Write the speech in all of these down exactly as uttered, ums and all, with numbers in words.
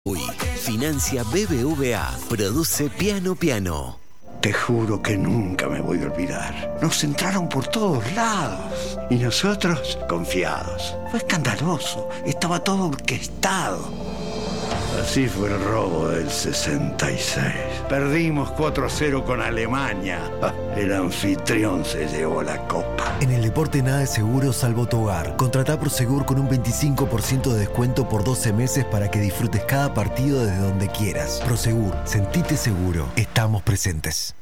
Uy, financia B B V A, produce Piano Piano. Te juro que nunca me voy a olvidar. Nos entraron por todos lados y nosotros confiados. Fue escandaloso, estaba todo orquestado. Así fue el robo del sesenta y seis. Perdimos cuatro a cero con Alemania. El anfitrión se llevó la copa. En el deporte nada es seguro salvo tu hogar. Contratá Prosegur con un veinticinco por ciento de descuento por doce meses para que disfrutes cada partido desde donde quieras. Prosegur, sentite seguro. Estamos presentes.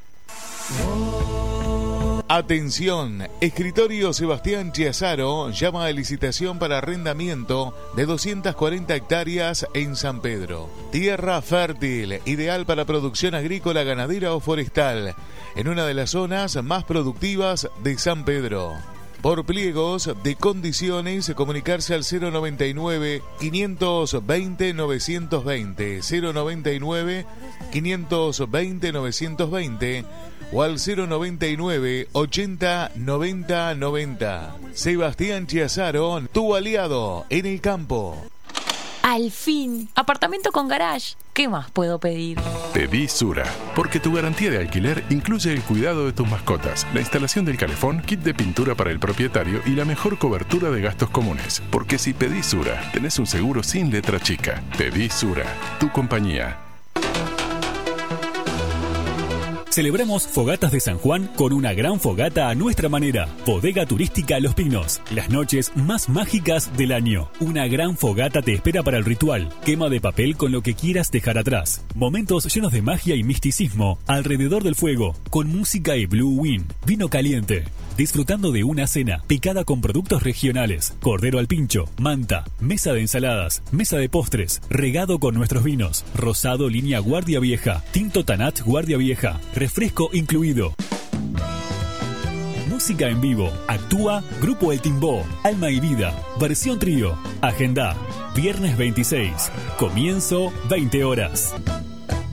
Atención, Escritorio Sebastián Chiazaro llama a licitación para arrendamiento de doscientas cuarenta hectáreas en San Pedro. Tierra fértil, ideal para producción agrícola, ganadera o forestal, en una de las zonas más productivas de San Pedro. Por pliegos de condiciones, comunicarse al cero noventa y nueve, quinientos veinte, novecientos veinte, cero noventa y nueve, quinientos veinte, novecientos veinte o al cero noventa y nueve, ochenta, noventa, noventa. Sebastián Chiazaro, tu aliado en el campo. Al fin, apartamento con garage. ¿Qué más puedo pedir? Pedí Sura, porque tu garantía de alquiler incluye el cuidado de tus mascotas, la instalación del calefón, kit de pintura para el propietario y la mejor cobertura de gastos comunes. Porque si pedís Sura, tenés un seguro sin letra chica. Pedí Sura, tu compañía. Celebramos Fogatas de San Juan con una gran fogata a nuestra manera. Bodega Turística Los Pinos. Las noches más mágicas del año. Una gran fogata te espera para el ritual. Quema de papel con lo que quieras dejar atrás. Momentos llenos de magia y misticismo alrededor del fuego. Con música y Blue Wind. Vino caliente. Disfrutando de una cena picada con productos regionales. Cordero al pincho, manta, mesa de ensaladas, mesa de postres, regado con nuestros vinos. Rosado línea Guardia Vieja. Tinto Tanat Guardia Vieja. Refresco incluido. Música en vivo. Actúa Grupo El Timbó. Alma y Vida. Versión trío. Agenda. Viernes veintiséis. Comienzo veinte horas.